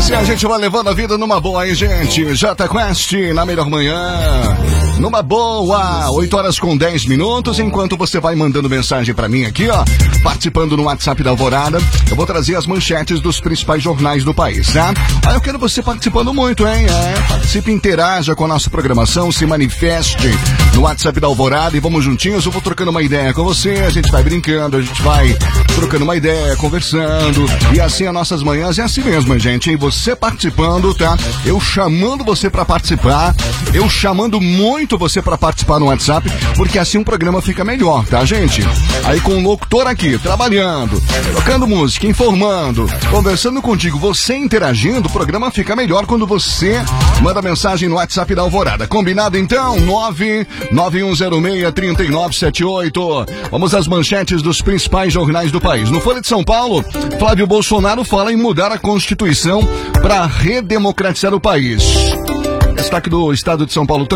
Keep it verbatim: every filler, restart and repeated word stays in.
Assim a gente vai levando a vida numa boa, hein, gente? Jota Quest na melhor manhã. Numa boa, oito horas com dez minutos, enquanto você vai mandando mensagem pra mim aqui, ó, participando no WhatsApp da Alvorada, eu vou trazer as manchetes dos principais jornais do país, tá? Aí eu quero você participando muito, hein? É, participe, interaja com a nossa programação, se manifeste no WhatsApp da Alvorada e vamos juntinhos, eu vou trocando uma ideia com você, a gente vai brincando, a gente vai trocando uma ideia, conversando, e assim as nossas manhãs é assim mesmo, gente, hein? Você participando, tá? Eu chamando você pra participar, eu chamando muito você para participar no WhatsApp, porque assim o programa fica melhor, tá, gente? Aí com o locutor aqui, trabalhando, tocando música, informando, conversando contigo, você interagindo, o programa fica melhor quando você manda mensagem no WhatsApp da Alvorada. Combinado então? nove nove um zero seis, três nove sete oito. Vamos às manchetes dos principais jornais do país. No Folha de São Paulo, Flávio Bolsonaro fala em mudar a Constituição para redemocratizar o país. Destaque do Estado de São Paulo.